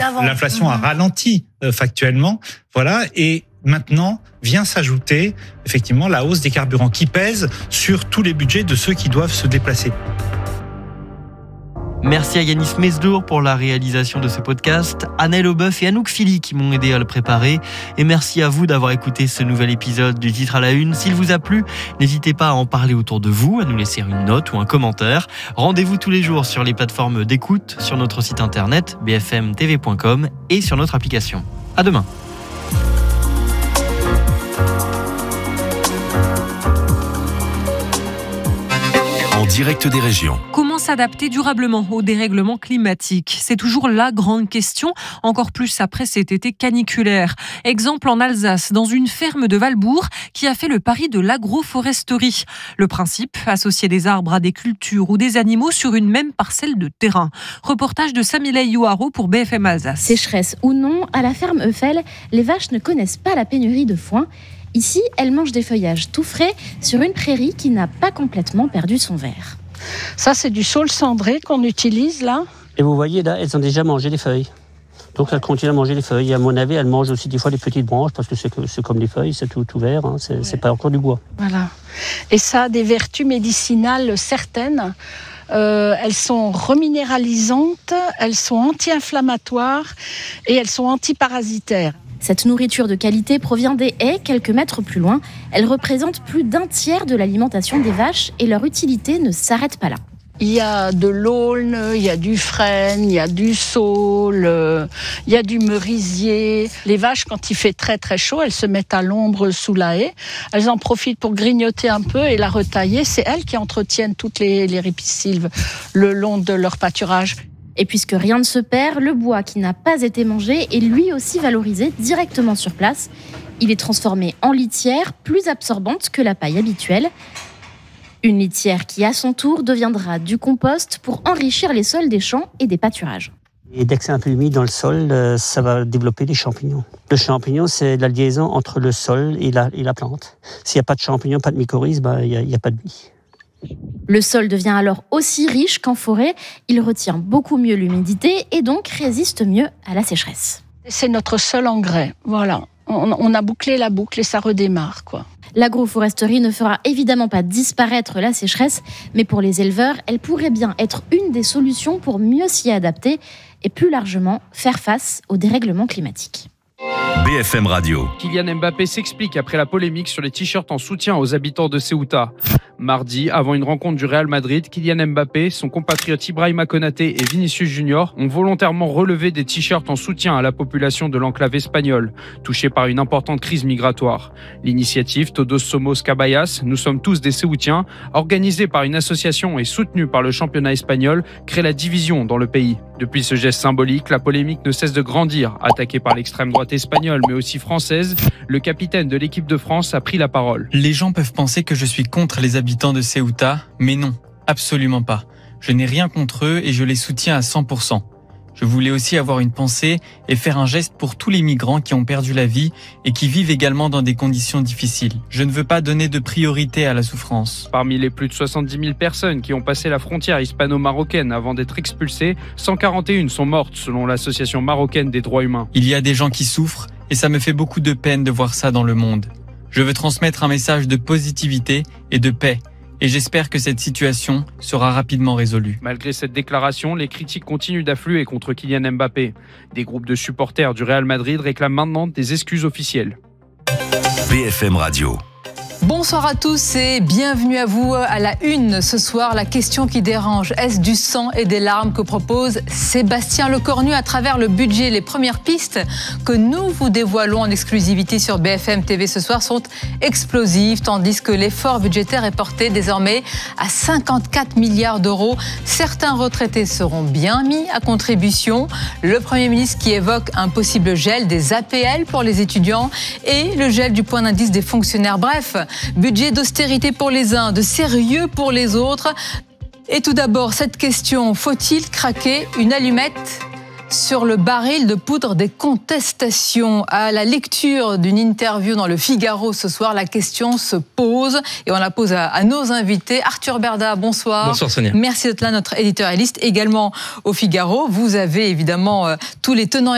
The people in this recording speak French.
l'inflation a ralenti factuellement. Voilà. Et maintenant vient s'ajouter effectivement la hausse des carburants qui pèse sur tous les budgets de ceux qui doivent se déplacer. Merci à Yanis Mesdour pour la réalisation de ce podcast, Annelle Aubeuf et Anouk Philly qui m'ont aidé à le préparer. Et merci à vous d'avoir écouté ce nouvel épisode du Titre à la Une. S'il vous a plu, n'hésitez pas à en parler autour de vous, à nous laisser une note ou un commentaire. Rendez-vous tous les jours sur les plateformes d'écoute, sur notre site internet bfmtv.com et sur notre application. À demain. En direct des régions. Comment s'adapter durablement au dérèglement climatique ? C'est toujours la grande question, encore plus après cet été caniculaire. Exemple en Alsace, dans une ferme de Valbourg qui a fait le pari de l'agroforesterie. Le principe, associer des arbres à des cultures ou des animaux sur une même parcelle de terrain. Reportage de Samilei Youharo pour BFM Alsace. Sécheresse ou non, à la ferme Eufel, les vaches ne connaissent pas la pénurie de foin. Ici, elles mangent des feuillages tout frais sur une prairie qui n'a pas complètement perdu son vert. Ça, c'est du saule cendré qu'on utilise là. Et vous voyez, là, elles ont déjà mangé les feuilles. Donc, elles continuent à manger les feuilles. Et à mon avis, elles mangent aussi des fois les petites branches parce que c'est comme des feuilles, c'est tout vert, hein, c'est pas encore du bois. Voilà. Et ça a des vertus médicinales certaines. Elles sont reminéralisantes, elles sont anti-inflammatoires et elles sont antiparasitaires. Cette nourriture de qualité provient des haies quelques mètres plus loin. Elle représente plus d'un tiers de l'alimentation des vaches et leur utilité ne s'arrête pas là. Il y a de l'aulne, il y a du frêne, il y a du saule, il y a du merisier. Les vaches, quand il fait très très chaud, elles se mettent à l'ombre sous la haie. Elles en profitent pour grignoter un peu et la retailler. C'est elles qui entretiennent toutes les ripisylves le long de leur pâturage. Et puisque rien ne se perd, le bois qui n'a pas été mangé est lui aussi valorisé directement sur place. Il est transformé en litière, plus absorbante que la paille habituelle. Une litière qui, à son tour, deviendra du compost pour enrichir les sols des champs et des pâturages. Et dès que c'est un peu humide dans le sol, ça va développer des champignons. Le champignon, c'est la liaison entre le sol et la plante. S'il n'y a pas de champignons, pas de mycorhizes, il n'y a pas de vie. Le sol devient alors aussi riche qu'en forêt. Il retient beaucoup mieux l'humidité et donc résiste mieux à la sécheresse. C'est notre seul engrais, voilà. On a bouclé la boucle et ça redémarre, quoi. L'agroforesterie ne fera évidemment pas disparaître la sécheresse, mais pour les éleveurs, elle pourrait bien être une des solutions pour mieux s'y adapter et plus largement faire face au dérèglement climatique. BFM Radio. Kylian Mbappé s'explique après la polémique sur les t-shirts en soutien aux habitants de Ceuta. Mardi, avant une rencontre du Real Madrid, Kylian Mbappé, son compatriote Ibrahima Konaté et Vinicius Junior ont volontairement relevé des t-shirts en soutien à la population de l'enclave espagnole, touchée par une importante crise migratoire. L'initiative Todos Somos Caballas, Nous sommes tous des Céoutiens, organisée par une association et soutenue par le championnat espagnol, crée la division dans le pays. Depuis ce geste symbolique, la polémique ne cesse de grandir. Attaqué par l'extrême droite espagnole, mais aussi française, le capitaine de l'équipe de France a pris la parole. Les gens peuvent penser que je suis contre les habitants de Ceuta, mais non, absolument pas. Je n'ai rien contre eux et je les soutiens à 100%. Je voulais aussi avoir une pensée et faire un geste pour tous les migrants qui ont perdu la vie et qui vivent également dans des conditions difficiles. Je ne veux pas donner de priorité à la souffrance. Parmi les plus de 70 000 personnes qui ont passé la frontière hispano-marocaine avant d'être expulsées, 141 sont mortes selon l'Association marocaine des droits humains. Il y a des gens qui souffrent et ça me fait beaucoup de peine de voir ça dans le monde. Je veux transmettre un message de positivité et de paix. Et j'espère que cette situation sera rapidement résolue. Malgré cette déclaration, les critiques continuent d'affluer contre Kylian Mbappé. Des groupes de supporters du Real Madrid réclament maintenant des excuses officielles. BFM Radio. Bonsoir à tous et bienvenue à vous à la une. Ce soir, la question qui dérange, est-ce du sang et des larmes que propose Sébastien Lecornu à travers le budget? Les premières pistes que nous vous dévoilons en exclusivité sur BFM TV ce soir sont explosives, tandis que l'effort budgétaire est porté désormais à 54 milliards d'euros. Certains retraités seront bien mis à contribution. Le Premier ministre qui évoque un possible gel des APL pour les étudiants et le gel du point d'indice des fonctionnaires. Bref, budget d'austérité pour les uns, de sérieux pour les autres. Et tout d'abord, cette question, faut-il craquer une allumette sur le baril de poudre des contestations? À la lecture d'une interview dans le Figaro ce soir, la question se pose et on la pose à nos invités. Arthur Berda, bonsoir. Bonsoir Sonia. Merci d'être là, notre éditorialiste également au Figaro. Vous avez évidemment tous les tenants